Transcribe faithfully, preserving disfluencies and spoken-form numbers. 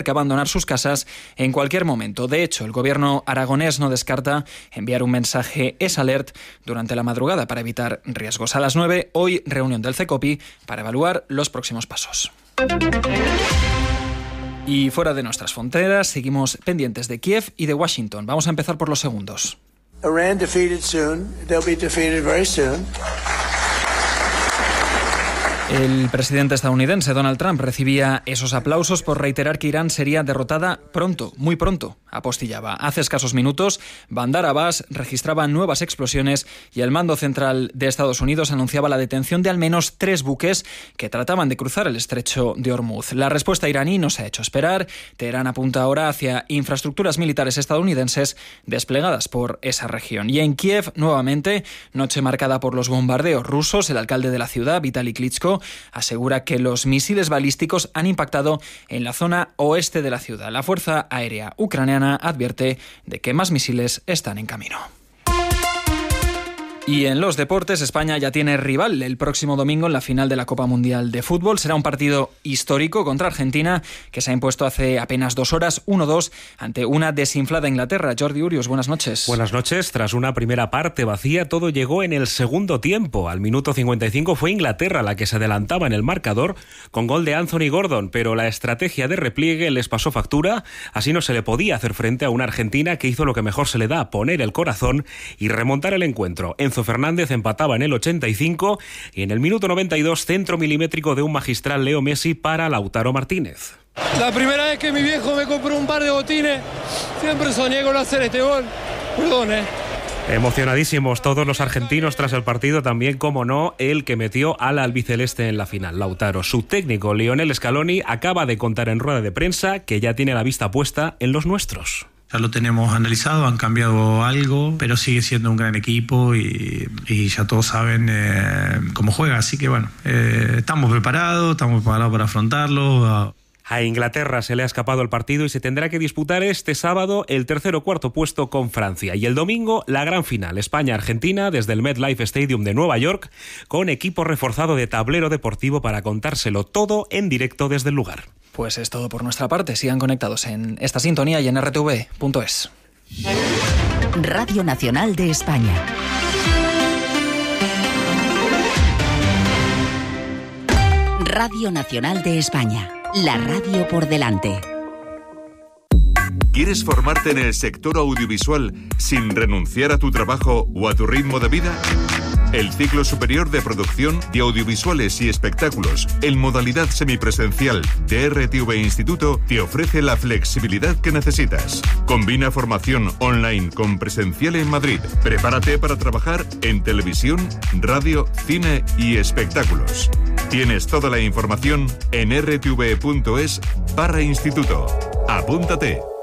que abandonar sus casas en cualquier momento. De hecho, el gobierno aragonés no descarta enviar un mensaje S Alert durante la madrugada para evitar riesgos. A las nueve, hoy reunión del CECOPI para evaluar los próximos pasos. Y fuera de nuestras fronteras, seguimos pendientes de Kiev y de Washington. Vamos a empezar por los segundos. Iran defeated soon. They'll be defeated very soon. El presidente estadounidense Donald Trump recibía esos aplausos por reiterar que Irán sería derrotada pronto, muy pronto, apostillaba. Hace escasos minutos, Bandar Abbas registraba nuevas explosiones y el mando central de Estados Unidos anunciaba la detención de al menos tres buques que trataban de cruzar el estrecho de Hormuz. La respuesta iraní no se ha hecho esperar. Teherán apunta ahora hacia infraestructuras militares estadounidenses desplegadas por esa región. Y en Kiev, nuevamente, noche marcada por los bombardeos rusos. El alcalde de la ciudad, Vitaly Klitschko, asegura que los misiles balísticos han impactado en la zona oeste de la ciudad. La Fuerza Aérea Ucraniana advierte de que más misiles están en camino. Y en los deportes, España ya tiene rival el próximo domingo en la final de la Copa Mundial de Fútbol. Será un partido histórico contra Argentina, que se ha impuesto hace apenas dos horas, uno dos, ante una desinflada Inglaterra. Jordi Urios, buenas noches. Buenas noches. Tras una primera parte vacía, todo llegó en el segundo tiempo. Al minuto cincuenta y cinco fue Inglaterra la que se adelantaba en el marcador con gol de Anthony Gordon, pero la estrategia de repliegue les pasó factura. Así no se le podía hacer frente a una Argentina que hizo lo que mejor se le da, poner el corazón y remontar el encuentro. En Enzo Fernández empataba en el ochenta y cinco y en el minuto noventa y dos centro milimétrico de un magistral Leo Messi para Lautaro Martínez. La primera vez que mi viejo me compró un par de botines, siempre soñé con hacer este gol. Perdón, eh. Emocionadísimos todos los argentinos tras el partido, también, como no, el que metió al albiceleste en la final, Lautaro. Su técnico, Lionel Scaloni, acaba de contar en rueda de prensa que ya tiene la vista puesta en los nuestros. Ya lo tenemos analizado, han cambiado algo, pero sigue siendo un gran equipo y, y ya todos saben eh, cómo juega. Así que bueno, eh, estamos preparados, estamos preparados para afrontarlo. A Inglaterra se le ha escapado el partido y se tendrá que disputar este sábado el tercer o cuarto puesto con Francia. Y el domingo la gran final, España-Argentina, desde el MetLife Stadium de Nueva York, con equipo reforzado de tablero deportivo para contárselo todo en directo desde el lugar. Pues es todo por nuestra parte. Sigan conectados en esta sintonía y en erre te ve punto es. Radio Nacional de España. Radio Nacional de España. La radio por delante. ¿Quieres formarte en el sector audiovisual sin renunciar a tu trabajo o a tu ritmo de vida? El ciclo superior de producción de audiovisuales y espectáculos en modalidad semipresencial de erre te ve Instituto te ofrece la flexibilidad que necesitas. Combina formación online con presencial en Madrid. Prepárate para trabajar en televisión, radio, cine y espectáculos. Tienes toda la información en erre te ve punto es barra instituto. Apúntate.